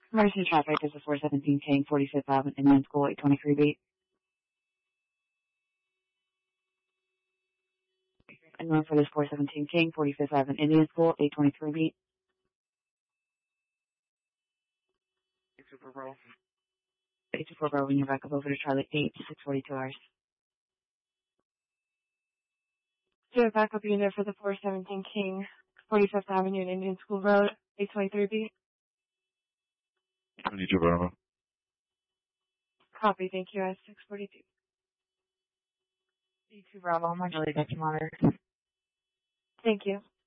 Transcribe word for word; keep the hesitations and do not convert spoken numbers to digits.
Emergency traffic is the four seventeen King, forty-fifth Avenue, Indian School, eight twenty-three B. And one for this four seventeen King, forty-fifth Avenue, Indian School, eight twenty-three B. Super Bowl. eight two four Bravo, when you're back up over to Charlie, eight, six forty-two hours. So backup unit for the four seventeen King, forty-fifth Avenue and Indian School Road, eight twenty-three B. twenty-two Bravo. Copy, thank you, at six forty-two. eight two Bravo, I'm on Charlie, Dutch Monitor. Thank you.